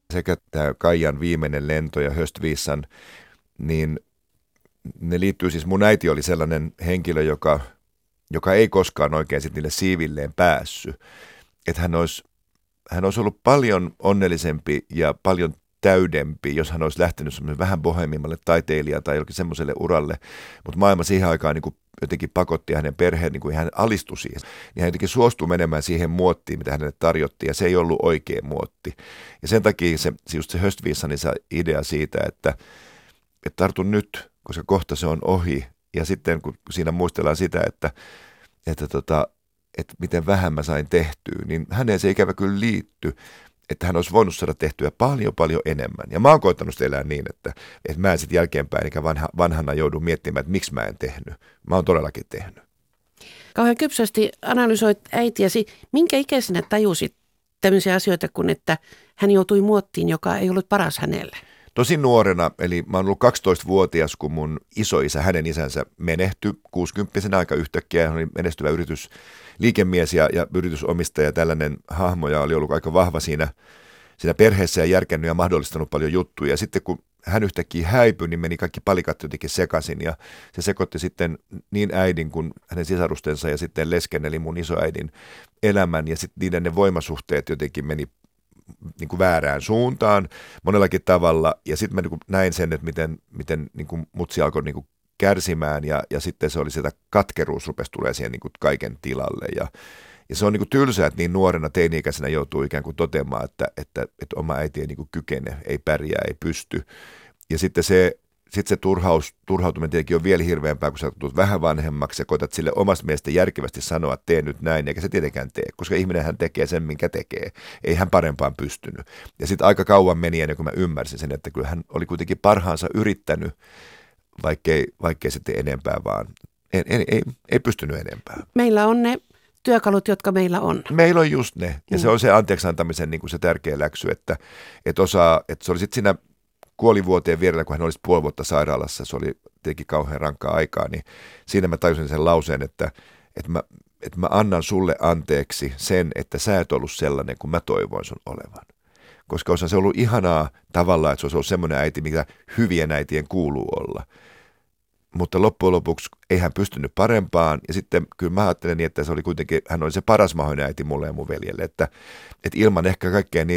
sekä tämä Kaijan viimeinen lento ja Höstvisan, niin ne liittyy siis, mun äiti oli sellainen henkilö, joka ei koskaan oikein sit niille siivilleen päässyt. Että hän olisi ollut paljon onnellisempi ja paljon täydempi, jos hän olisi lähtenyt semmoisen vähän bohemimmalle taiteilijalle tai jollakin semmoiselle uralle. Mutta maailma siihen aikaan niin kuin jotenkin pakotti hänen perheen, niin kuin hän alistui siihen. Niin hän jotenkin suostui menemään siihen muottiin, mitä hänelle tarjottiin, ja se ei ollut oikea muotti. Ja sen takia just se Höstvisanin idea siitä, että tartu nyt, koska kohta se on ohi. Ja sitten kun siinä muistellaan sitä, että miten vähän mä sain tehtyä, niin häneen se ikävä kyllä liittyy, että hän olisi voinut saada tehtyä paljon, paljon enemmän. Ja mä oon koittanut elää niin, että mä en sitten jälkeenpäin eikä vanhana joudu miettimään, että miksi mä en tehnyt. Mä oon todellakin tehnyt. Kauhean kypsästi analysoit äitiäsi. Minkä ikäisenä tajusit tämmöisiä asioita kuin, että hän joutui muottiin, joka ei ollut paras hänelle? Tosi nuorena, eli mä oon ollut 12-vuotias, kun mun isoisä, hänen isänsä menehtyi 60-vuotiaana aika yhtäkkiä. Hän oli menestyvä liikemies ja yritysomistaja, tällainen hahmo, ja oli ollut aika vahva siinä perheessä ja järkännyt ja mahdollistanut paljon juttuja. Ja sitten kun hän yhtäkkiä häipyi, niin meni kaikki palikat jotenkin sekaisin, ja se sekoitti sitten niin äidin kuin hänen sisarustensa ja sitten lesken, eli mun isoäidin elämän, ja sitten niiden ne voimasuhteet jotenkin meni niin kuin väärään suuntaan monellakin tavalla, ja sitten mä niin kuin näin sen, että miten niin kuin mutsi alkoi niin kuin kärsimään, ja sitten se oli sitä katkeruus rupesi tulee siihen niin kuin kaiken tilalle, ja se on niin kuin tylsää, että niin nuorena teini-ikäisenä joutuu ikään kuin toteamaan, että oma äiti ei niin kuin kykene, ei pärjää, ei pysty, ja sitten se turhautuminen tietenkin on vielä hirveämpää, kun sä tulet vähän vanhemmaksi ja koetat sille omasta mielestä järkevästi sanoa, että tee nyt näin, eikä se tietenkään tee, koska ihminen hän tekee sen, minkä tekee. Ei hän parempaan pystynyt. Ja sitten aika kauan meni ennen kuin mä ymmärsin sen, että kyllä hän oli kuitenkin parhaansa yrittänyt, vaikkei se tee enempää, vaan ei pystynyt enempää. Meillä on ne työkalut, jotka meillä on. Meillä on just ne. Ja se on se anteeksi antamisen niin kuin se tärkeä läksy, että se oli sitten siinä kuolivuoteen vierellä, kun hän olisi 5 vuotta sairaalassa, se oli tietenkin kauhean rankkaa aikaa, niin siinä mä tajusin sen lauseen, että mä annan sulle anteeksi sen, että sä et ollut sellainen, kuin mä toivoin sun olevan. Koska se ollut ihanaa tavallaan, että se olisi ollut semmoinen äiti, mikä hyvien äitien kuuluu olla. Mutta loppujen lopuksi ei hän pystynyt parempaan, ja sitten kyllä mä ajattelen niin, että se oli kuitenkin, hän oli se paras mahdollinen äiti mulle ja mun veljelle, että ilman ehkä kaikkea